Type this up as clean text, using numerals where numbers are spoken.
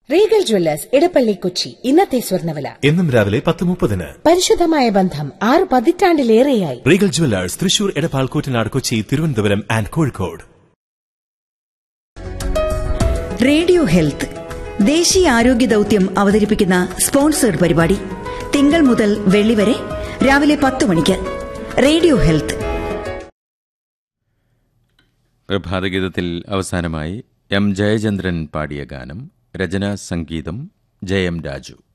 Regal Jewellers Edappally Kochi. ഇന്നത്തെ സ്വർണ്ണവില എന്നും രാവിലെ 10:30. പരിശുദ്ധമായ ബന്ധം 6 പതിറ്റാണ്ടിലേറെയായി. Regal Jewellers Thrissur, Edappal, Koottanad, Kochi, Thiruvananthapuram and Kozhikode. Radio health ദേശീയ ആരോഗ്യ ദൌത്യം അവതരിപ്പിക്കുന്ന സ്പോൺസേഡ് പരിപാടി തിങ്കൾ മുതൽ വെള്ളി വരെ രാവിലെ 10 മണിക്ക്. Radio health. പ്രഭാതഗീതത്തിൽ അവസാനമായി എം ജയചന്ദ്രൻ പാടിയ ഗാനം. രചനാ സംഗീതം ജയം രാജു.